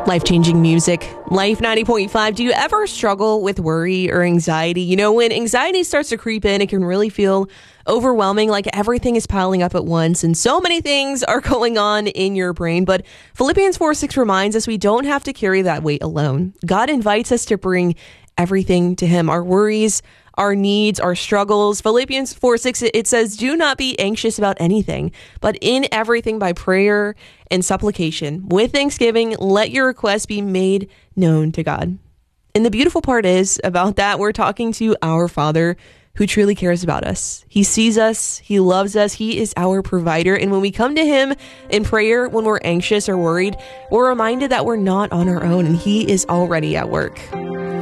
Life-changing music. Life 90.5. Do you ever struggle with worry or anxiety? You know, when anxiety starts to creep in, it can really feel overwhelming, like everything is piling up at once and so many things are going on in your brain. But Philippians 4:6 reminds us we don't have to carry that weight alone. God invites us to bring everything to Him, our worries, our needs, our struggles. Philippians 4:6, it says, do not be anxious about anything, but in everything by prayer and supplication. With thanksgiving, let your requests be made known to God. And the beautiful part is about that, we're talking to our Father who truly cares about us. He sees us. He loves us. He is our provider. And when we come to Him in prayer, when we're anxious or worried, we're reminded that we're not on our own and He is already at work.